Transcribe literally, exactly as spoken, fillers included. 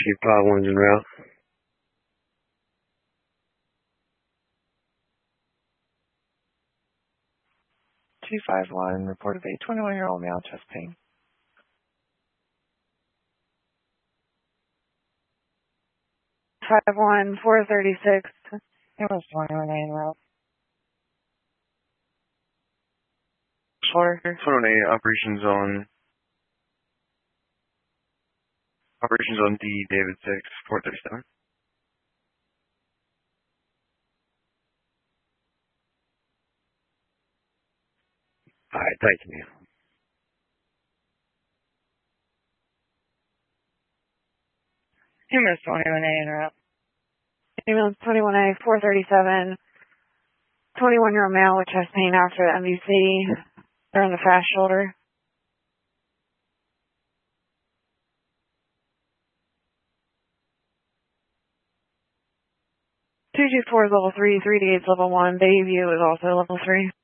Chief five one's en route. two five one, report of a twenty-one-year-old male chest pain. five one, four thirty-six. It was twenty-one A en route. Slaughter. twenty-one A, operations on... Operations on D, David six, four thirty-seven. Alright, thank you, man. Humorous twenty-one A en route. Ambulance twenty-one A, four thirty-seven. twenty-one-year-old male with chest pain after the M V C. They're on the fast shoulder. two two four is level three, three D eight is level one. Bayview is also level three.